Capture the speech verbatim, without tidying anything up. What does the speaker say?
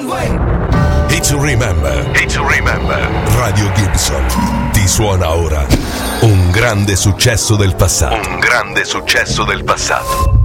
one way. Hit to remember. Hit to remember. Radio Gibson ti suona ora un grande successo del passato. Un grande successo del passato.